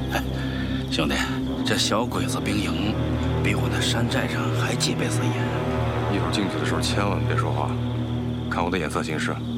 哎，兄弟，这小鬼子兵营比我那山寨上还戒备森严。 一会儿进去的时候千万别说话，看我的眼色行事。